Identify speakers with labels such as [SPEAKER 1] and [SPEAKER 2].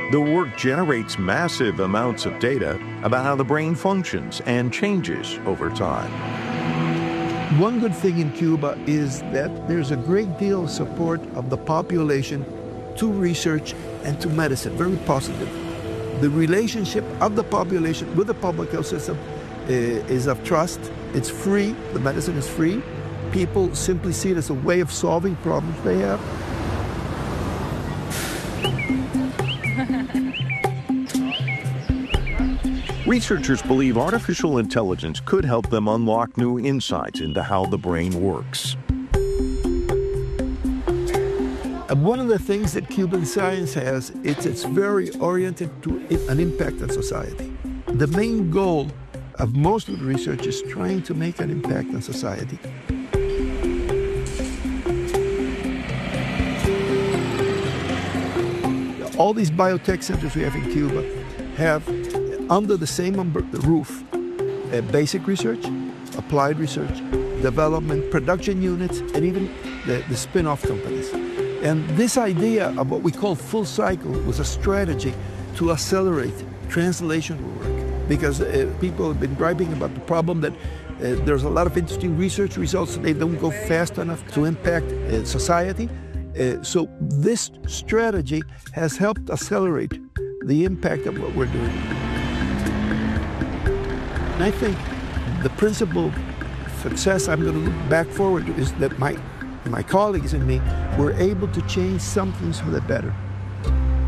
[SPEAKER 1] The work generates massive amounts of data about how the brain functions and changes over time.
[SPEAKER 2] One good thing in Cuba is that there's a great deal of support of the population to research and to medicine, very positive. The relationship of the population with the public health system is of trust. It's free. The medicine is free. People simply see it as a way of solving problems they have.
[SPEAKER 1] Researchers believe artificial intelligence could help them unlock new insights into how the brain works.
[SPEAKER 2] One of the things that Cuban science has, it's very oriented to an impact on society. The main goal of most of the research is trying to make an impact on society. All these biotech centers we have in Cuba have under the same roof basic research, applied research, development, production units, and even the spin-off companies. And this idea of what we call full cycle was a strategy to accelerate translational work, because people have been griping about the problem that there's a lot of interesting research results, they don't go fast enough to impact society. So this strategy has helped accelerate the impact of what we're doing. And I think the principal success I'm going to look back forward to is that my colleagues and me were able to change some things for the better.